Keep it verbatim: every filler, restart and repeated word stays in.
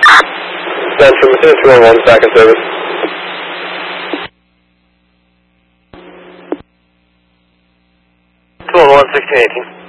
Central, Machine two one one, second service. two one one, sixteen eighteen.